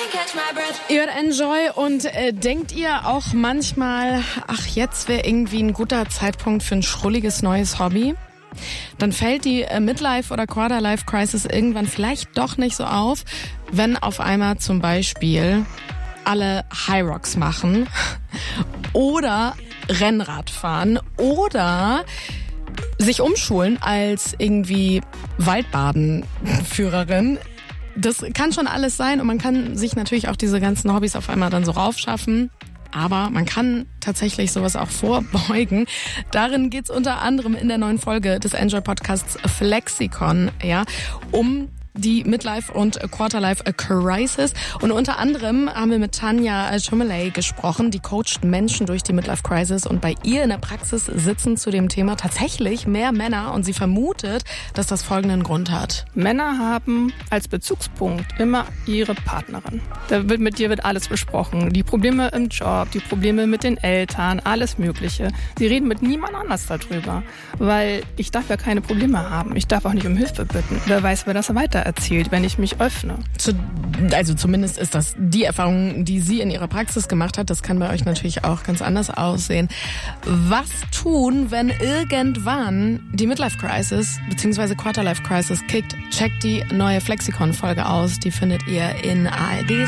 Ihr hört Enjoy und denkt ihr auch manchmal, ach, jetzt wäre irgendwie ein guter Zeitpunkt für ein schrulliges neues Hobby? Dann fällt die Midlife- oder Quarterlife-Crisis irgendwann vielleicht doch nicht so auf, wenn auf einmal zum Beispiel alle High Rocks machen oder Rennrad fahren oder sich umschulen als irgendwie Waldbadenführerin. Das kann schon alles sein und man kann sich natürlich auch diese ganzen Hobbys auf einmal dann so raufschaffen. Aber man kann tatsächlich sowas auch vorbeugen. Darin geht's unter anderem in der neuen Folge des Enjoy-Podcasts Flexikon, ja, um die Midlife- und Quarterlife-Crisis. Und unter anderem haben wir mit Tanja Chumiley gesprochen, die coacht Menschen durch die Midlife-Crisis. Und bei ihr in der Praxis sitzen zu dem Thema tatsächlich mehr Männer. Und sie vermutet, dass das folgenden Grund hat. Männer haben als Bezugspunkt immer ihre Partnerin. Mit dir wird alles besprochen. Die Probleme im Job, die Probleme mit den Eltern, alles Mögliche. Sie reden mit niemand anders darüber. Weil ich darf ja keine Probleme haben. Ich darf auch nicht um Hilfe bitten. Wer weiß, wer das weiter erzählt, wenn ich mich öffne. Also zumindest ist das die Erfahrung, die sie in ihrer Praxis gemacht hat. Das kann bei euch natürlich auch ganz anders aussehen. Was tun, wenn irgendwann die Midlife-Crisis bzw. Quarterlife-Crisis kickt? Checkt die neue Flexikon-Folge aus. Die findet ihr in ARD